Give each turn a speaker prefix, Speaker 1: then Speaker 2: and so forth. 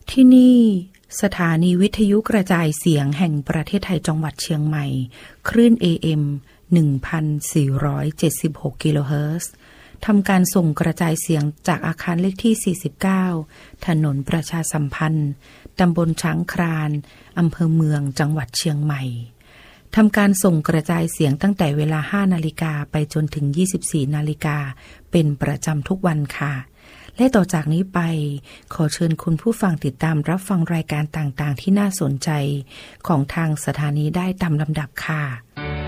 Speaker 1: ที่นี่สถานีวิทยุกระจายเสียงแห่งประเทศไทยจังหวัดเชียงใหม่คลื่น AM 1476 กิโลเฮิรตซ์ทำการส่งกระจายเสียงจากอาคารเลขที่ 49 ถนนประชาสัมพันธ์ตำบลช้างครานอำเภอเมืองจังหวัดเชียงใหม่ทำการส่งกระจายเสียงตั้งแต่เวลา 5 นาฬิกาไปจนถึง 24 นาฬิกาเป็นประจำทุกวันค่ะและต่อจากนี้ไปขอเชิญคุณผู้ฟังติดตามรับฟังรายการต่างๆที่น่าสนใจของทางสถานีได้ตามลำดับค่ะ